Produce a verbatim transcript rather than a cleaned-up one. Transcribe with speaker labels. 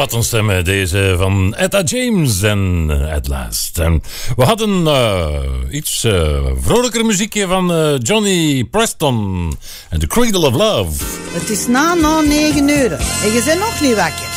Speaker 1: Wat een stem, deze van Etta James en At Last. En we hadden uh, iets uh, vrolijker muziekje van uh, Johnny Preston en The Cradle of Love.
Speaker 2: Het is na na negen uur en je bent nog niet wakker.